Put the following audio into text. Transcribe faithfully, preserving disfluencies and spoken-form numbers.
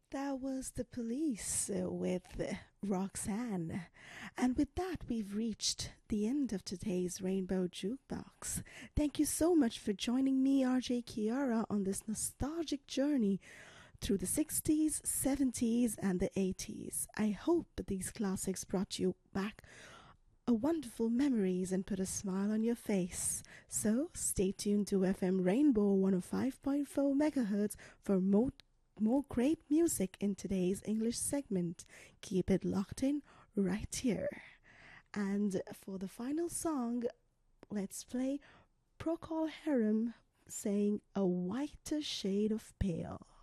That was the police uh, with uh, Roxanne. And with that, we've reached the end of today's Rainbow Jukebox. Thank you so much for joining me, R J Kiara, on this nostalgic journey through the sixties, seventies, and the eighties. I hope that these classics brought you back a wonderful memories and put a smile on your face. So stay tuned to F M Rainbow one oh five point four megahertz for more more great music in today's English segment. Keep it locked in right here. And for the final song, let's play Procol Harum saying A Whiter Shade of Pale.